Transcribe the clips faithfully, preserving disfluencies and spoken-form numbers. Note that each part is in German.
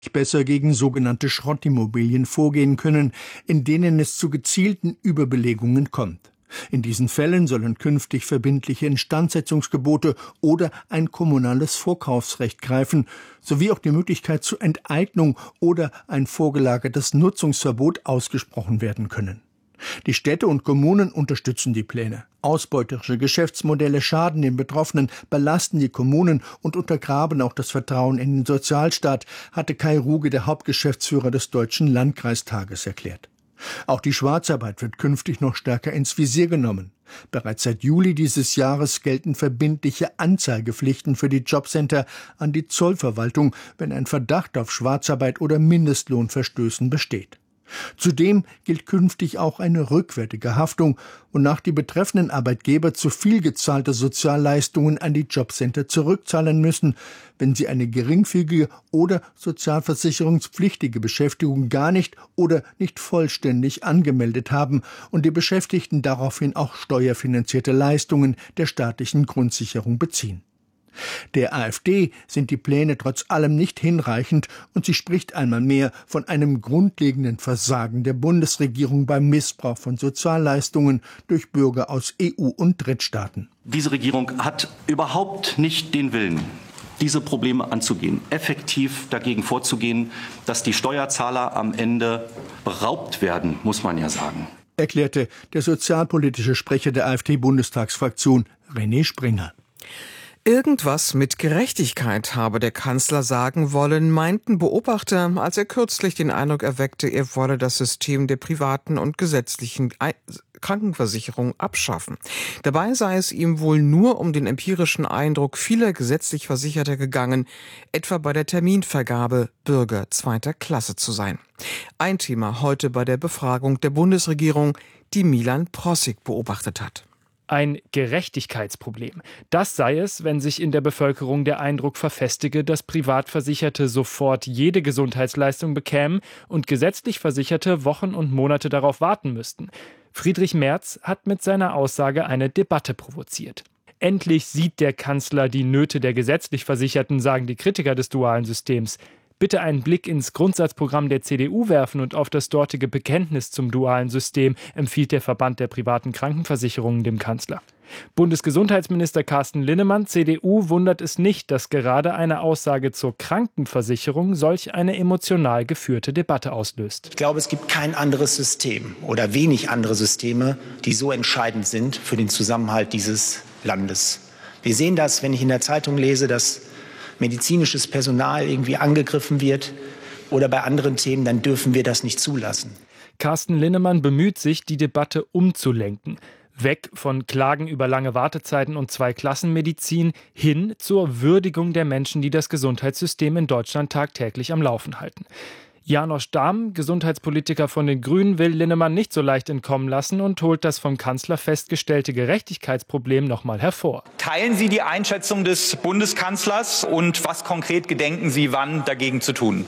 besser gegen sogenannte Schrottimmobilien vorgehen können, in denen es zu gezielten Überbelegungen kommt. In diesen Fällen sollen künftig verbindliche Instandsetzungsgebote oder ein kommunales Vorkaufsrecht greifen, sowie auch die Möglichkeit zur Enteignung oder ein vorgelagertes Nutzungsverbot ausgesprochen werden können. Die Städte und Kommunen unterstützen die Pläne. Ausbeuterische Geschäftsmodelle schaden den Betroffenen, belasten die Kommunen und untergraben auch das Vertrauen in den Sozialstaat, hatte Kai Ruge, der Hauptgeschäftsführer des Deutschen Landkreistages, erklärt. Auch die Schwarzarbeit wird künftig noch stärker ins Visier genommen. Bereits seit Juli dieses Jahres gelten verbindliche Anzeigepflichten für die Jobcenter an die Zollverwaltung, wenn ein Verdacht auf Schwarzarbeit oder Mindestlohnverstößen besteht. Zudem gilt künftig auch eine rückwärtige Haftung, wonach die betreffenden Arbeitgeber zu viel gezahlte Sozialleistungen an die Jobcenter zurückzahlen müssen, wenn sie eine geringfügige oder sozialversicherungspflichtige Beschäftigung gar nicht oder nicht vollständig angemeldet haben und die Beschäftigten daraufhin auch steuerfinanzierte Leistungen der staatlichen Grundsicherung beziehen. Der AfD sind die Pläne trotz allem nicht hinreichend und sie spricht einmal mehr von einem grundlegenden Versagen der Bundesregierung beim Missbrauch von Sozialleistungen durch Bürger aus E U- und Drittstaaten. Diese Regierung hat überhaupt nicht den Willen, diese Probleme anzugehen, effektiv dagegen vorzugehen, dass die Steuerzahler am Ende beraubt werden, muss man ja sagen, erklärte der sozialpolitische Sprecher der AfD-Bundestagsfraktion René Springer. Irgendwas mit Gerechtigkeit habe der Kanzler sagen wollen, meinten Beobachter, als er kürzlich den Eindruck erweckte, er wolle das System der privaten und gesetzlichen Krankenversicherung abschaffen. Dabei sei es ihm wohl nur um den empirischen Eindruck vieler gesetzlich Versicherter gegangen, etwa bei der Terminvergabe Bürger zweiter Klasse zu sein. Ein Thema heute bei der Befragung der Bundesregierung, die Milan Prossig beobachtet hat. Ein Gerechtigkeitsproblem. Das sei es, wenn sich in der Bevölkerung der Eindruck verfestige, dass Privatversicherte sofort jede Gesundheitsleistung bekämen und gesetzlich Versicherte Wochen und Monate darauf warten müssten. Friedrich Merz hat mit seiner Aussage eine Debatte provoziert. Endlich sieht der Kanzler die Nöte der gesetzlich Versicherten, sagen die Kritiker des dualen Systems. Bitte einen Blick ins Grundsatzprogramm der C D U werfen und auf das dortige Bekenntnis zum dualen System, empfiehlt der Verband der privaten Krankenversicherungen dem Kanzler. Bundesgesundheitsminister Carsten Linnemann, C D U, wundert es nicht, dass gerade eine Aussage zur Krankenversicherung solch eine emotional geführte Debatte auslöst. Ich glaube, es gibt kein anderes System oder wenig andere Systeme, die so entscheidend sind für den Zusammenhalt dieses Landes. Wir sehen das, wenn ich in der Zeitung lese, dass medizinisches Personal irgendwie angegriffen wird oder bei anderen Themen, dann dürfen wir das nicht zulassen. Carsten Linnemann bemüht sich, die Debatte umzulenken. Weg von Klagen über lange Wartezeiten und Zweiklassenmedizin hin zur Würdigung der Menschen, die das Gesundheitssystem in Deutschland tagtäglich am Laufen halten. Janosch Dahm, Gesundheitspolitiker von den Grünen, will Linnemann nicht so leicht entkommen lassen und holt das vom Kanzler festgestellte Gerechtigkeitsproblem noch mal hervor. Teilen Sie die Einschätzung des Bundeskanzlers und was konkret gedenken Sie wann dagegen zu tun?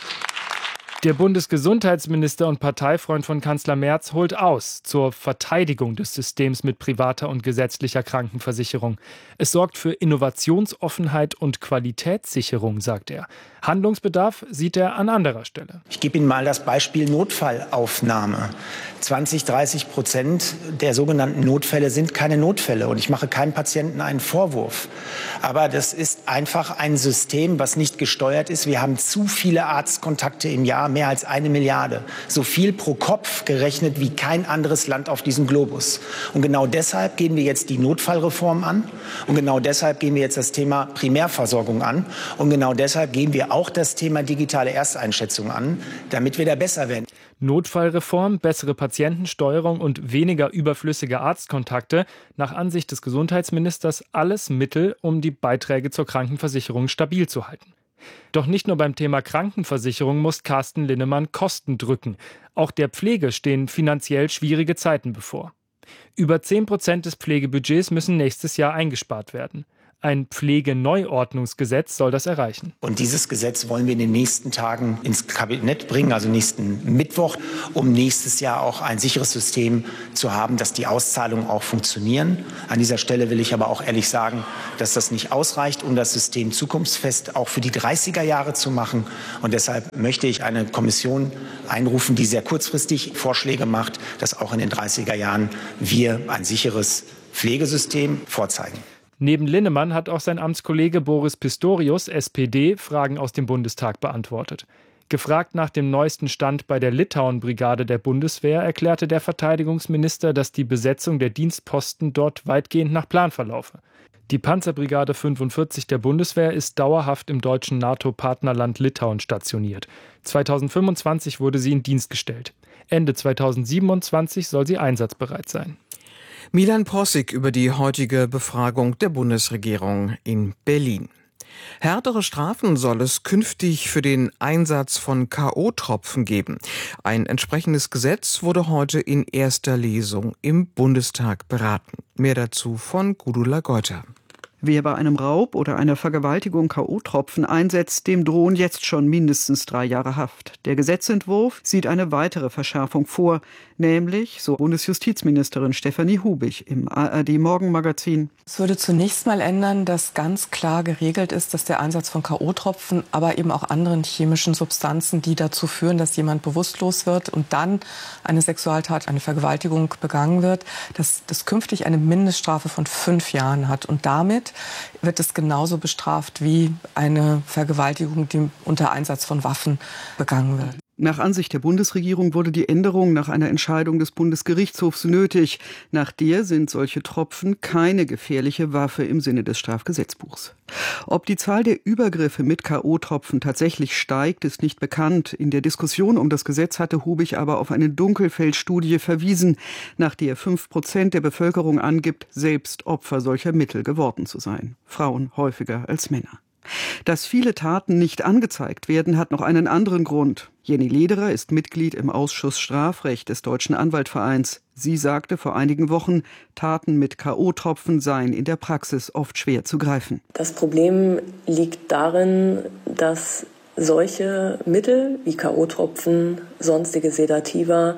Der Bundesgesundheitsminister und Parteifreund von Kanzler Merz holt aus zur Verteidigung des Systems mit privater und gesetzlicher Krankenversicherung. Es sorgt für Innovationsoffenheit und Qualitätssicherung, sagt er. Handlungsbedarf sieht er an anderer Stelle. Ich gebe Ihnen mal das Beispiel Notfallaufnahme. zwanzig, dreißig Prozent der sogenannten Notfälle sind keine Notfälle. Und ich mache keinem Patienten einen Vorwurf. Aber das ist einfach ein System, was nicht gesteuert ist. Wir haben zu viele Arztkontakte im Jahr, mehr als eine Milliarde. So viel pro Kopf gerechnet wie kein anderes Land auf diesem Globus. Und genau deshalb gehen wir jetzt die Notfallreform an. Und genau deshalb gehen wir jetzt das Thema Primärversorgung an. Und genau deshalb gehen wir auch das Thema digitale Ersteinschätzung an, damit wir da besser werden. Notfallreform, bessere Patientensteuerung und weniger überflüssige Arztkontakte. Nach Ansicht des Gesundheitsministers alles Mittel, um die Beiträge zur Krankenversicherung stabil zu halten. Doch nicht nur beim Thema Krankenversicherung muss Carsten Linnemann Kosten drücken. Auch der Pflege stehen finanziell schwierige Zeiten bevor. Über zehn Prozent des Pflegebudgets müssen nächstes Jahr eingespart werden. Ein Pflegeneuordnungsgesetz soll das erreichen. Und dieses Gesetz wollen wir in den nächsten Tagen ins Kabinett bringen, also nächsten Mittwoch, um nächstes Jahr auch ein sicheres System zu haben, dass die Auszahlungen auch funktionieren. An dieser Stelle will ich aber auch ehrlich sagen, dass das nicht ausreicht, um das System zukunftsfest auch für die dreißiger Jahre zu machen. Und deshalb möchte ich eine Kommission einrufen, die sehr kurzfristig Vorschläge macht, dass auch in den dreißiger Jahren wir ein sicheres Pflegesystem vorzeigen. Neben Linnemann hat auch sein Amtskollege Boris Pistorius, S P D, Fragen aus dem Bundestag beantwortet. Gefragt nach dem neuesten Stand bei der Litauen-Brigade der Bundeswehr, erklärte der Verteidigungsminister, dass die Besetzung der Dienstposten dort weitgehend nach Plan verlaufe. Die Panzerbrigade fünfundvierzig der Bundeswehr ist dauerhaft im deutschen NATO-Partnerland Litauen stationiert. zweitausendfünfundzwanzig wurde sie in Dienst gestellt. Ende zweitausendsiebenundzwanzig soll sie einsatzbereit sein. Milan Possig über die heutige Befragung der Bundesregierung in Berlin. Härtere Strafen soll es künftig für den Einsatz von K O-Tropfen geben. Ein entsprechendes Gesetz wurde heute in erster Lesung im Bundestag beraten. Mehr dazu von Gudula Geuter. Wer bei einem Raub oder einer Vergewaltigung K O-Tropfen einsetzt, dem drohen jetzt schon mindestens drei Jahre Haft. Der Gesetzentwurf sieht eine weitere Verschärfung vor, nämlich, so Bundesjustizministerin Stefanie Hubig im A R D-Morgenmagazin. Es würde zunächst mal ändern, dass ganz klar geregelt ist, dass der Einsatz von K O-Tropfen, aber eben auch anderen chemischen Substanzen, die dazu führen, dass jemand bewusstlos wird und dann eine Sexualtat, eine Vergewaltigung begangen wird, dass das künftig eine Mindeststrafe von fünf Jahren hat. Und damit wird es genauso bestraft wie eine Vergewaltigung, die unter Einsatz von Waffen begangen wird. Nach Ansicht der Bundesregierung wurde die Änderung nach einer Entscheidung des Bundesgerichtshofs nötig. Nach der sind solche Tropfen keine gefährliche Waffe im Sinne des Strafgesetzbuchs. Ob die Zahl der Übergriffe mit K O-Tropfen tatsächlich steigt, ist nicht bekannt. In der Diskussion um das Gesetz hatte Hubig aber auf eine Dunkelfeldstudie verwiesen, nach der fünf Prozent der Bevölkerung angibt, selbst Opfer solcher Mittel geworden zu sein. Frauen häufiger als Männer. Dass viele Taten nicht angezeigt werden, hat noch einen anderen Grund. Jenny Lederer ist Mitglied im Ausschuss Strafrecht des Deutschen Anwaltvereins. Sie sagte vor einigen Wochen, Taten mit K O-Tropfen seien in der Praxis oft schwer zu greifen. Das Problem liegt darin, dass solche Mittel wie K O-Tropfen, sonstige Sedativa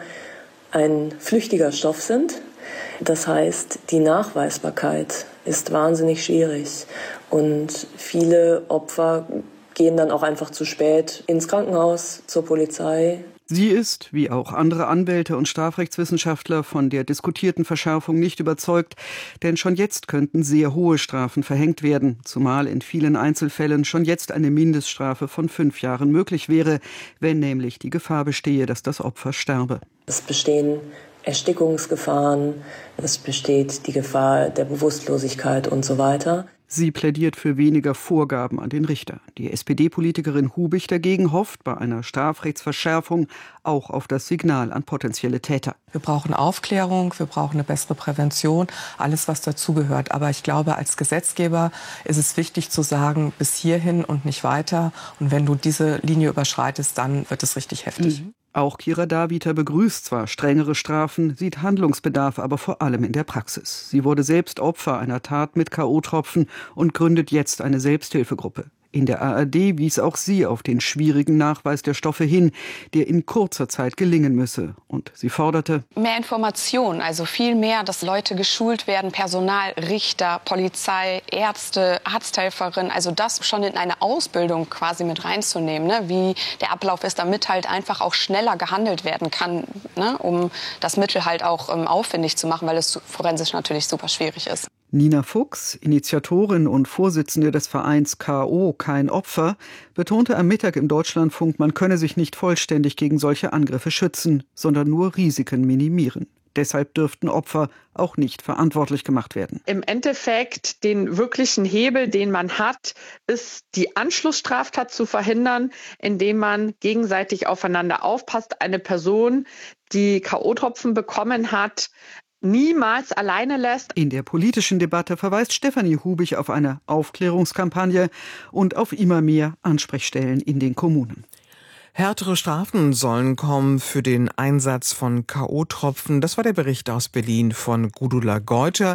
ein flüchtiger Stoff sind. Das heißt, die Nachweisbarkeit ist wahnsinnig schwierig. Und viele Opfer gehen dann auch einfach zu spät ins Krankenhaus, zur Polizei. Sie ist, wie auch andere Anwälte und Strafrechtswissenschaftler, von der diskutierten Verschärfung nicht überzeugt, denn schon jetzt könnten sehr hohe Strafen verhängt werden, zumal in vielen Einzelfällen schon jetzt eine Mindeststrafe von fünf Jahren möglich wäre, wenn nämlich die Gefahr bestehe, dass das Opfer sterbe. Es bestehen Erstickungsgefahren, es besteht die Gefahr der Bewusstlosigkeit und so weiter. Sie plädiert für weniger Vorgaben an den Richter. Die S P D-Politikerin Hubig dagegen hofft bei einer Strafrechtsverschärfung auch auf das Signal an potenzielle Täter. Wir brauchen Aufklärung, wir brauchen eine bessere Prävention, alles was dazugehört. Aber ich glaube, als Gesetzgeber ist es wichtig zu sagen, bis hierhin und nicht weiter. Und wenn du diese Linie überschreitest, dann wird es richtig heftig. Mhm. Auch Kira Daviter begrüßt zwar strengere Strafen, sieht Handlungsbedarf aber vor allem in der Praxis. Sie wurde selbst Opfer einer Tat mit K O-Tropfen und gründet jetzt eine Selbsthilfegruppe. In der A R D wies auch sie auf den schwierigen Nachweis der Stoffe hin, der in kurzer Zeit gelingen müsse. Und sie forderte mehr Information, also viel mehr, dass Leute geschult werden, Personal, Richter, Polizei, Ärzte, Arzthelferin, also das schon in eine Ausbildung quasi mit reinzunehmen, ne? Wie der Ablauf ist, damit halt einfach auch schneller gehandelt werden kann, ne? Um das Mittel halt auch ähm, aufwendig zu machen, weil es forensisch natürlich super schwierig ist. Nina Fuchs, Initiatorin und Vorsitzende des Vereins K O, kein Opfer, betonte am Mittag im Deutschlandfunk, man könne sich nicht vollständig gegen solche Angriffe schützen, sondern nur Risiken minimieren. Deshalb dürften Opfer auch nicht verantwortlich gemacht werden. Im Endeffekt den wirklichen Hebel, den man hat, ist die Anschlussstraftat zu verhindern, indem man gegenseitig aufeinander aufpasst. Eine Person, die K O-Tropfen bekommen hat, niemals alleine lässt. In der politischen Debatte verweist Stefanie Hubig auf eine Aufklärungskampagne und auf immer mehr Ansprechstellen in den Kommunen. Härtere Strafen sollen kommen für den Einsatz von K O-Tropfen. Das war der Bericht aus Berlin von Gudula Geuter.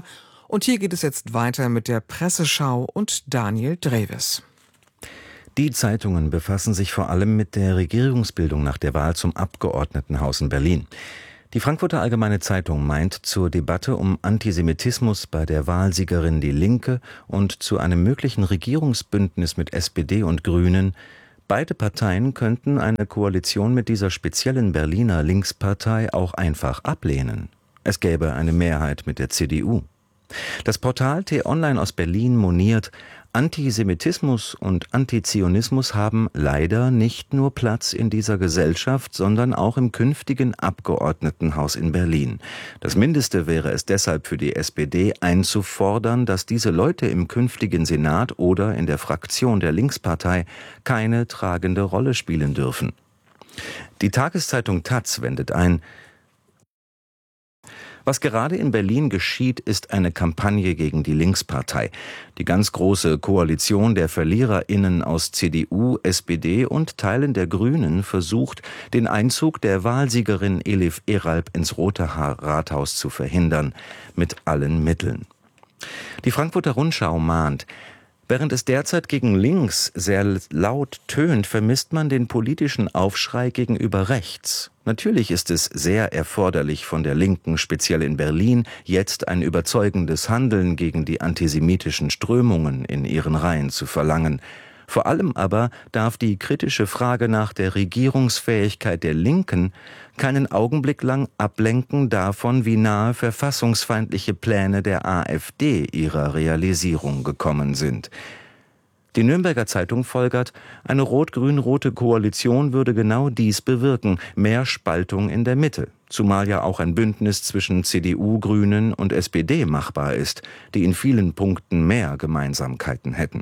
Und hier geht es jetzt weiter mit der Presseschau und Daniel Dreves. Die Zeitungen befassen sich vor allem mit der Regierungsbildung nach der Wahl zum Abgeordnetenhaus in Berlin. Die Frankfurter Allgemeine Zeitung meint zur Debatte um Antisemitismus bei der Wahlsiegerin Die Linke und zu einem möglichen Regierungsbündnis mit S P D und Grünen, beide Parteien könnten eine Koalition mit dieser speziellen Berliner Linkspartei auch einfach ablehnen. Es gäbe eine Mehrheit mit der C D U. Das Portal T-Online aus Berlin moniert, Antisemitismus und Antizionismus haben leider nicht nur Platz in dieser Gesellschaft, sondern auch im künftigen Abgeordnetenhaus in Berlin. Das Mindeste wäre es deshalb für die S P D einzufordern, dass diese Leute im künftigen Senat oder in der Fraktion der Linkspartei keine tragende Rolle spielen dürfen. Die Tageszeitung Taz wendet ein: Was gerade in Berlin geschieht, ist eine Kampagne gegen die Linkspartei. Die ganz große Koalition der VerliererInnen aus C D U, S P D und Teilen der Grünen versucht, den Einzug der Wahlsiegerin Elif Eralp ins Rote Rathaus zu verhindern, mit allen Mitteln. Die Frankfurter Rundschau mahnt: Während es derzeit gegen links sehr laut tönt, vermisst man den politischen Aufschrei gegenüber rechts. Natürlich ist es sehr erforderlich von der Linken, speziell in Berlin, jetzt ein überzeugendes Handeln gegen die antisemitischen Strömungen in ihren Reihen zu verlangen. Vor allem aber darf die kritische Frage nach der Regierungsfähigkeit der Linken keinen Augenblick lang ablenken davon, wie nahe verfassungsfeindliche Pläne der AfD ihrer Realisierung gekommen sind. Die Nürnberger Zeitung folgert, eine rot-grün-rote Koalition würde genau dies bewirken, mehr Spaltung in der Mitte, zumal ja auch ein Bündnis zwischen C D U, Grünen und S P D machbar ist, die in vielen Punkten mehr Gemeinsamkeiten hätten.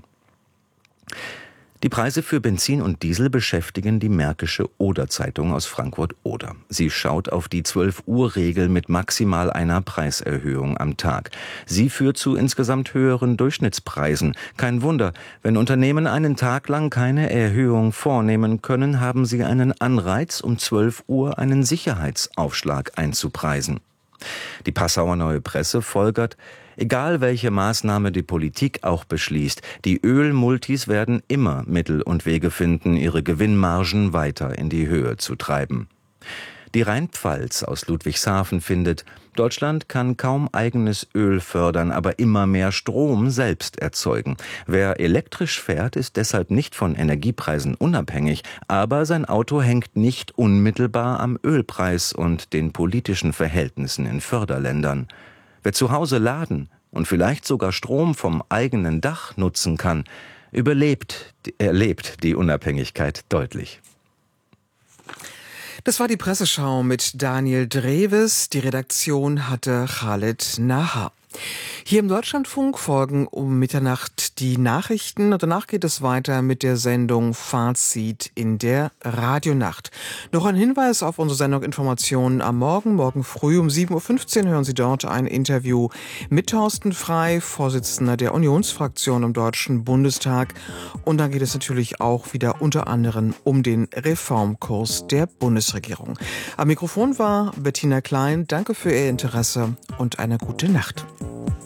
Die Preise für Benzin und Diesel beschäftigen die Märkische Oder-Zeitung aus Frankfurt-Oder. Sie schaut auf die zwölf-Uhr-Regel mit maximal einer Preiserhöhung am Tag. Sie führt zu insgesamt höheren Durchschnittspreisen. Kein Wunder, wenn Unternehmen einen Tag lang keine Erhöhung vornehmen können, haben sie einen Anreiz, um zwölf Uhr einen Sicherheitsaufschlag einzupreisen. Die Passauer Neue Presse folgert: Egal welche Maßnahme die Politik auch beschließt, die Ölmultis werden immer Mittel und Wege finden, ihre Gewinnmargen weiter in die Höhe zu treiben. Die Rheinpfalz aus Ludwigshafen findet, Deutschland kann kaum eigenes Öl fördern, aber immer mehr Strom selbst erzeugen. Wer elektrisch fährt, ist deshalb nicht von Energiepreisen unabhängig, aber sein Auto hängt nicht unmittelbar am Ölpreis und den politischen Verhältnissen in Förderländern. Wer zu Hause laden und vielleicht sogar Strom vom eigenen Dach nutzen kann, überlebt, erlebt die Unabhängigkeit deutlich. Das war die Presseschau mit Daniel Dreves. Die Redaktion hatte Khaled Naha. Hier im Deutschlandfunk folgen um Mitternacht die Nachrichten und danach geht es weiter mit der Sendung Fazit in der Radionacht. Noch ein Hinweis auf unsere Sendung Informationen am Morgen. Morgen früh um sieben Uhr fünfzehn hören Sie dort ein Interview mit Thorsten Frey, Vorsitzender der Unionsfraktion im Deutschen Bundestag. Und dann geht es natürlich auch wieder unter anderem um den Reformkurs der Bundesregierung. Am Mikrofon war Bettina Klein. Danke für Ihr Interesse und eine gute Nacht.